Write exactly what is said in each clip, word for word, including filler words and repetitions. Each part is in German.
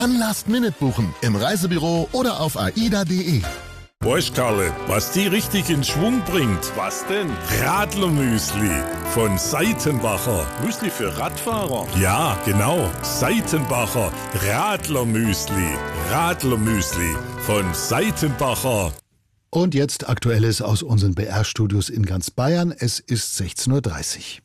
An Last Minute buchen, im Reisebüro oder auf aida punkt de. Weißt, Karle, was die richtig in Schwung bringt? Was denn? Radlermüsli von Seitenbacher. Müsli für Radfahrer? Ja, genau. Seitenbacher Radlermüsli. Radlermüsli von Seitenbacher. Und jetzt Aktuelles aus unseren B R-Studios in ganz Bayern. Es ist sechzehn Uhr dreißig.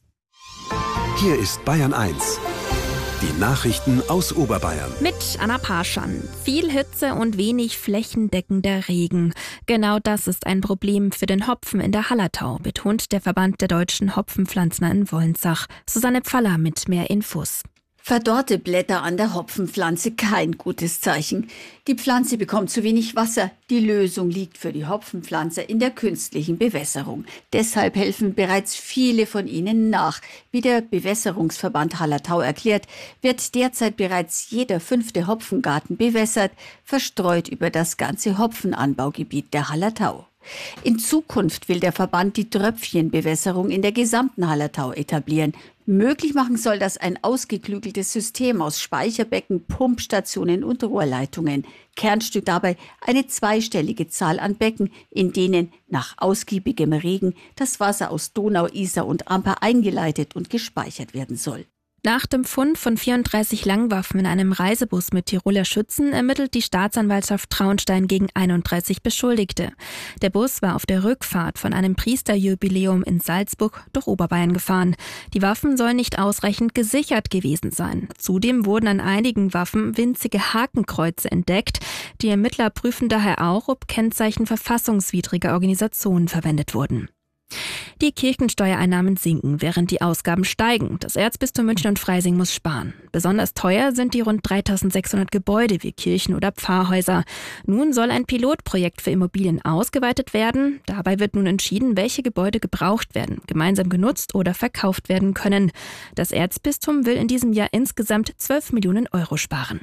Hier ist Bayern eins. Die Nachrichten aus Oberbayern. Mit Anna Parschan. Viel Hitze und wenig flächendeckender Regen. Genau das ist ein Problem für den Hopfen in der Hallertau, betont der Verband der deutschen Hopfenpflanzner in Wolnsach. Susanne Pfaller mit mehr Infos. Verdorrte Blätter an der Hopfenpflanze, kein gutes Zeichen. Die Pflanze bekommt zu wenig Wasser. Die Lösung liegt für die Hopfenpflanze in der künstlichen Bewässerung. Deshalb helfen bereits viele von ihnen nach. Wie der Bewässerungsverband Hallertau erklärt, wird derzeit bereits jeder fünfte Hopfengarten bewässert, verstreut über das ganze Hopfenanbaugebiet der Hallertau. In Zukunft will der Verband die Tröpfchenbewässerung in der gesamten Hallertau etablieren. Möglich machen soll das ein ausgeklügeltes System aus Speicherbecken, Pumpstationen und Rohrleitungen. Kernstück dabei eine zweistellige Zahl an Becken, in denen nach ausgiebigem Regen das Wasser aus Donau, Isar und Amper eingeleitet und gespeichert werden soll. Nach dem Fund von vierunddreißig Langwaffen in einem Reisebus mit Tiroler Schützen ermittelt die Staatsanwaltschaft Traunstein gegen einunddreißig Beschuldigte. Der Bus war auf der Rückfahrt von einem Priesterjubiläum in Salzburg durch Oberbayern gefahren. Die Waffen sollen nicht ausreichend gesichert gewesen sein. Zudem wurden an einigen Waffen winzige Hakenkreuze entdeckt. Die Ermittler prüfen daher auch, ob Kennzeichen verfassungswidriger Organisationen verwendet wurden. Die Kirchensteuereinnahmen sinken, während die Ausgaben steigen. Das Erzbistum München und Freising muss sparen. Besonders teuer sind die rund dreitausendsechshundert Gebäude wie Kirchen oder Pfarrhäuser. Nun soll ein Pilotprojekt für Immobilien ausgeweitet werden. Dabei wird nun entschieden, welche Gebäude gebraucht werden, gemeinsam genutzt oder verkauft werden können. Das Erzbistum will in diesem Jahr insgesamt zwölf Millionen Euro sparen.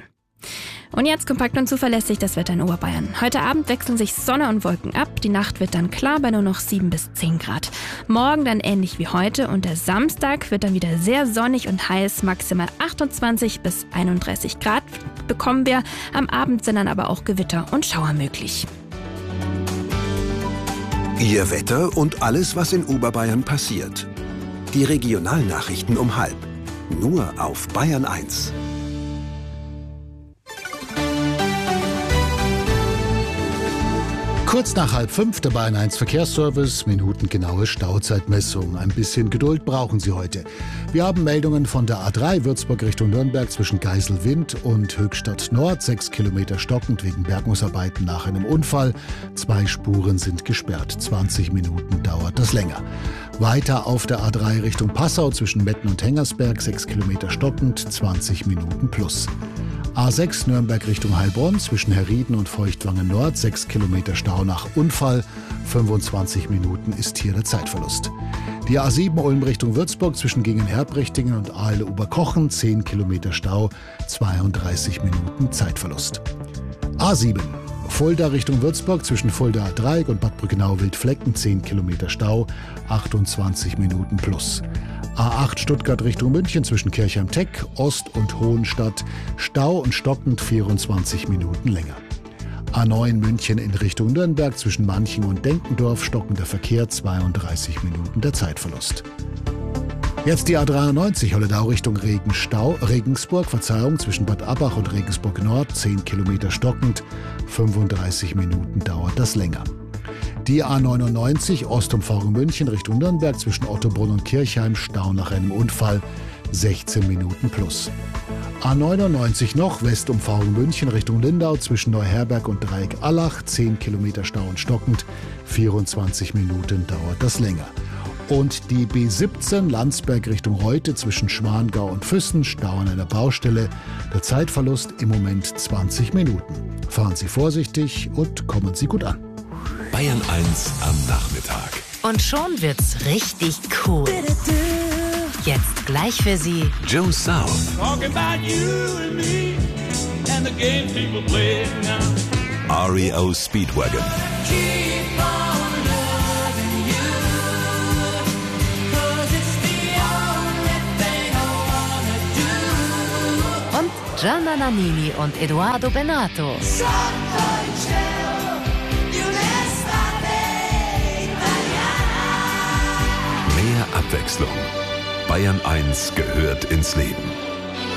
Und jetzt kompakt und zuverlässig das Wetter in Oberbayern. Heute Abend wechseln sich Sonne und Wolken ab. Die Nacht wird dann klar bei nur noch sieben bis zehn Grad. Morgen dann ähnlich wie heute und der Samstag wird dann wieder sehr sonnig und heiß. Maximal achtundzwanzig bis einunddreißig Grad bekommen wir. Am Abend sind dann aber auch Gewitter und Schauer möglich. Ihr Wetter und alles, was in Oberbayern passiert. Die Regionalnachrichten um halb. Nur auf Bayern eins. Kurz nach halb fünf der Bayern eins Verkehrsservice, minutengenaue Stauzeitmessung. Ein bisschen Geduld brauchen Sie heute. Wir haben Meldungen von der A drei Würzburg Richtung Nürnberg zwischen Geiselwind und Höchstadt Nord. Sechs Kilometer stockend wegen Bergungsarbeiten nach einem Unfall. Zwei Spuren sind gesperrt. zwanzig Minuten dauert das länger. Weiter auf der A drei Richtung Passau zwischen Metten und Hengersberg. Sechs Kilometer stockend, zwanzig Minuten plus. A sechs Nürnberg Richtung Heilbronn zwischen Herrieden und Feuchtwangen Nord, sechs Kilometer Stau nach Unfall, fünfundzwanzig Minuten ist hier der Zeitverlust. Die A sieben Ulm Richtung Würzburg zwischen Gingen-Herbrichtingen und Ahle-Oberkochen, zehn Kilometer Stau, zweiunddreißig Minuten Zeitverlust. A sieben Fulda Richtung Würzburg zwischen Fulda Dreieck und Bad Brückenau-Wildflecken, zehn Kilometer Stau, achtundzwanzig Minuten plus. A acht Stuttgart Richtung München zwischen Kirchheim-Teck, Ost und Hohenstadt, Stau und stockend vierundzwanzig Minuten länger. A neun München in Richtung Nürnberg zwischen Manching und Denkendorf, stockender Verkehr, zweiunddreißig Minuten der Zeitverlust. Jetzt die A dreiundneunzig Holledau Richtung Regenstau, Regensburg, Verzeihung, zwischen Bad Abbach und Regensburg Nord, zehn Kilometer stockend, fünfunddreißig Minuten dauert das länger. Die A neunundneunzig Ostumfahrung München Richtung Nürnberg zwischen Ottobrunn und Kirchheim, Stau nach einem Unfall, sechzehn Minuten plus. A neunundneunzig noch Westumfahrung München Richtung Lindau zwischen Neuherberg und Dreieck Allach, zehn Kilometer Stau und stockend, vierundzwanzig Minuten dauert das länger. Und die B siebzehn Landsberg Richtung Reute zwischen Schwangau und Füssen, Stau an einer Baustelle, der Zeitverlust im Moment zwanzig Minuten. Fahren Sie vorsichtig und kommen Sie gut an. Bayern eins am Nachmittag. Und schon wird's richtig cool. Jetzt gleich für Sie Joe South. R E O Speedwagon. Gianna Nannini und Edoardo Bennato. Mehr Abwechslung. Bayern eins gehört ins Leben.